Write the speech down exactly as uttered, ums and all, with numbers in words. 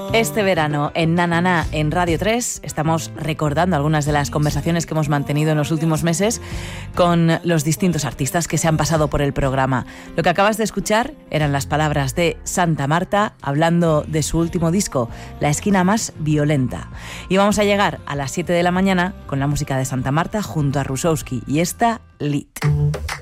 Este verano en Na Na Na en Radio tres estamos recordando algunas de las conversaciones que hemos mantenido en los últimos meses con los distintos artistas que se han pasado por el programa. Lo que acabas de escuchar eran las palabras de Santa Marta hablando de su último disco, La esquina más violenta. Y vamos a llegar a las siete de la mañana con la música de Santa Marta junto a Rusowski y esta Lit.